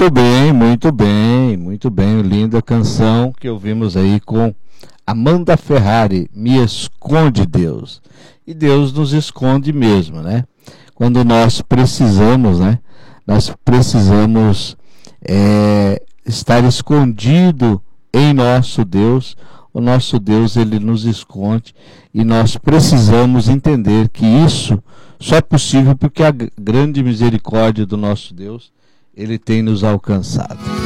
muito bem. Linda canção que ouvimos aí com Amanda Ferrari, Me Esconde Deus. E Deus nos esconde mesmo, né? Quando nós precisamos, né? Nós precisamos estar escondido em nosso Deus. O nosso Deus, ele nos esconde e nós precisamos entender que isso só é possível porque a grande misericórdia do nosso Deus, ele tem nos alcançado.